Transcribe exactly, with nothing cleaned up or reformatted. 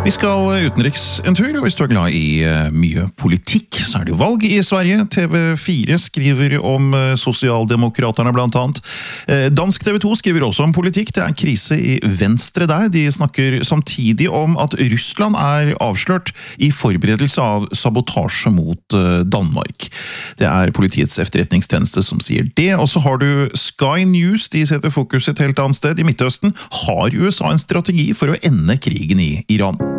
Vi skal utenriks en tur, og hvis du er glad i uh, mye politikk, så er det jo valg i Sverige. T V fire skriver om uh, sosialdemokraterne blant annet. Uh, Dansk T V to skriver også om politikk. Det er krise i Venstre der. De snakker samtidig om at Russland er avslørt i forberedelse av sabotasje mot uh, Danmark. Det er politiets efterretningstjeneste som sier det. Og så har du Sky News. De setter fokus et helt annet sted. I Midtøsten har U S A en strategi for å ende krigen i Iran.